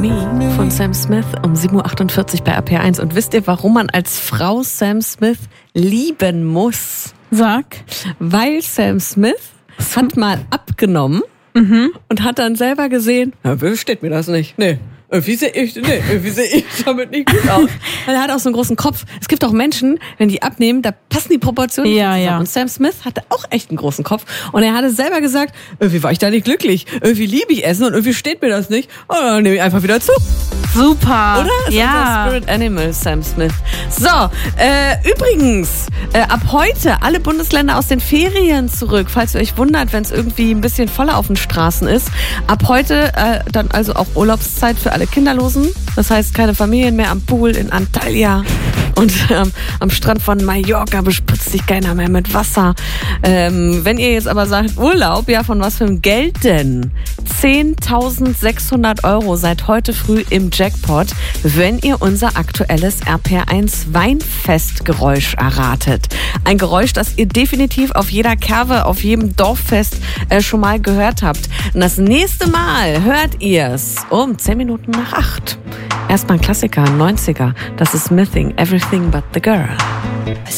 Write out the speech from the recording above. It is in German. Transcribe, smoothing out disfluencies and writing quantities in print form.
Me von Sam Smith um 7.48 Uhr bei RPR1. Und wisst ihr, warum man als Frau Sam Smith lieben muss? Sag. Weil Sam Smith hat mal abgenommen und hat dann selber gesehen, na, steht mir das nicht. Nee. Irgendwie sehe ich damit nicht gut aus. Weil er hat auch so einen großen Kopf. Es gibt auch Menschen, wenn die abnehmen, da passen die Proportionen nicht zusammen. Ja. Und Sam Smith hatte auch echt einen großen Kopf. Und er hatte selber gesagt, irgendwie war ich da nicht glücklich. Irgendwie liebe ich Essen und irgendwie steht mir das nicht. Und dann nehme ich einfach wieder zu. Super. Oder? Ist unser Spirit Animal, Sam Smith. So, übrigens, ab heute alle Bundesländer aus den Ferien zurück. Falls ihr euch wundert, wenn es irgendwie ein bisschen voller auf den Straßen ist. Ab heute dann also auch Urlaubszeit für alle Kinderlosen. Das heißt, keine Familien mehr am Pool in Antalya. Und am Strand von Mallorca bespritzt sich keiner mehr mit Wasser. Wenn ihr jetzt aber sagt, Urlaub, ja, von was für einem Geld denn? 10.600 € seit heute früh im Jackpot, wenn ihr unser aktuelles RPR1 Weinfestgeräusch erratet. Ein Geräusch, das ihr definitiv auf jeder Kerwe, auf jedem Dorffest schon mal gehört habt. Und das nächste Mal hört ihr es um 7:10. Erstmal ein Klassiker, 90er. Das ist Missing Everything But the Girl.